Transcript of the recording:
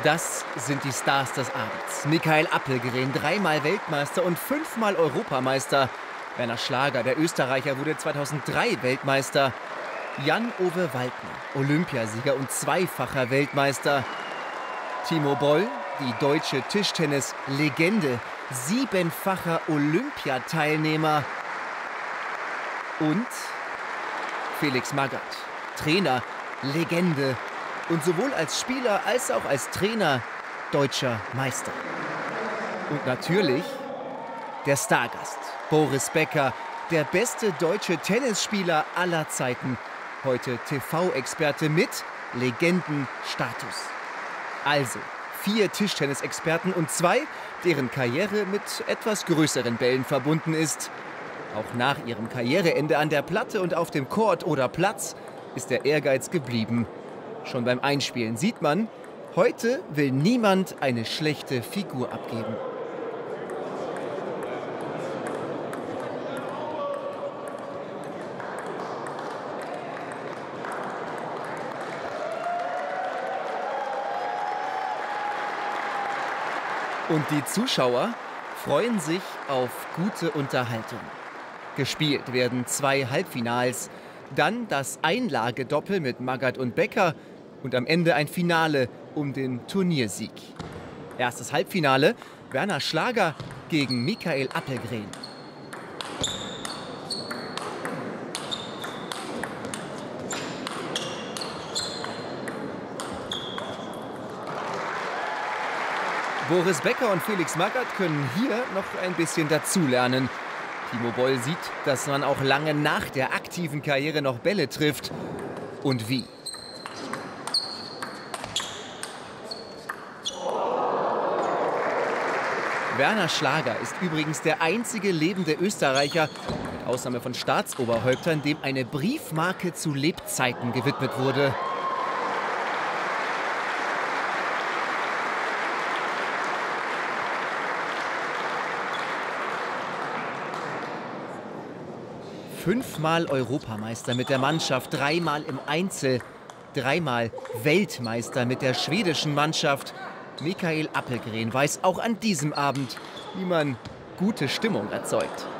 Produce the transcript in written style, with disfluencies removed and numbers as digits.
Das sind die Stars des Abends. Michael Appelgren, dreimal Weltmeister und fünfmal Europameister. Werner Schlager, der Österreicher, wurde 2003 Weltmeister. Jan-Ove Waldner, Olympiasieger und zweifacher Weltmeister. Timo Boll, die deutsche Tischtennis-Legende, siebenfacher Olympiateilnehmer. Und Felix Magath, Trainer, Legende und sowohl als Spieler als auch als Trainer deutscher Meister. Und natürlich der Stargast, Boris Becker, der beste deutsche Tennisspieler aller Zeiten. Heute TV-Experte mit Legendenstatus. Also 4 Tischtennisexperten und 2, deren Karriere mit etwas größeren Bällen verbunden ist. Auch nach ihrem Karriereende an der Platte und auf dem Court oder Platz ist der Ehrgeiz geblieben. Schon beim Einspielen sieht man, heute will niemand eine schlechte Figur abgeben. Und die Zuschauer freuen sich auf gute Unterhaltung. Gespielt werden 2 Halbfinals, dann das Einlagedoppel mit Magath und Becker und am Ende ein Finale um den Turniersieg. Erstes Halbfinale, Werner Schlager gegen Michael Appelgren. Boris Becker und Felix Magath können hier noch ein bisschen dazulernen. Timo Boll sieht, dass man auch lange nach der aktiven Karriere noch Bälle trifft. Und wie? Werner Schlager ist übrigens der einzige lebende Österreicher, mit Ausnahme von Staatsoberhäuptern, dem eine Briefmarke zu Lebzeiten gewidmet wurde. Fünfmal Europameister mit der Mannschaft, 3-mal im Einzel, 3-mal Weltmeister mit der schwedischen Mannschaft. Michael Appelgren weiß auch an diesem Abend, wie man gute Stimmung erzeugt.